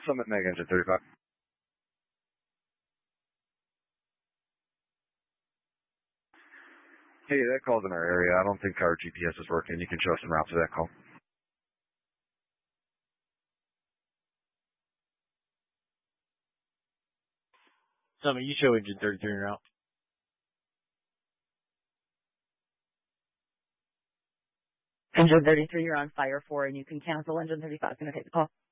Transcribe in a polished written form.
Summit Meg Engine 35. Hey, that call's in our area. I don't think our GPS is working. You can show us some routes to that call. Summit, you show engine 33 en route. Engine 33, you're on fire 4, and you can cancel. Engine 35 is going to take the call.